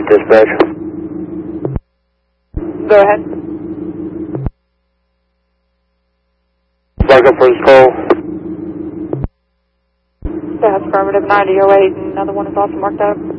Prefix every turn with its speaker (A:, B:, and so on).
A: dispatch.
B: Go ahead.
A: Mark up for this call.
B: That's affirmative 9008, and another one is also marked up.